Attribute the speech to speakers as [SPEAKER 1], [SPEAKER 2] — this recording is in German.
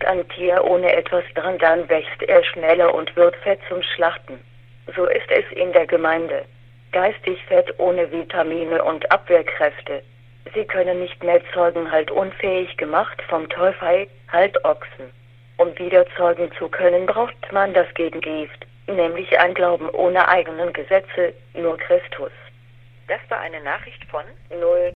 [SPEAKER 1] ein Tier ohne etwas dran, dann wächst er schneller und wird fett zum Schlachten. So ist es in der Gemeinde. Geistig fett ohne Vitamine und Abwehrkräfte. Sie können nicht mehr zeugen, halt unfähig gemacht vom Teufel, halt Ochsen. Um wieder zeugen zu können, braucht man das Gegengift, nämlich ein Glauben ohne eigenen Gesetze, nur Christus.
[SPEAKER 2] Das war eine Nachricht von
[SPEAKER 1] 0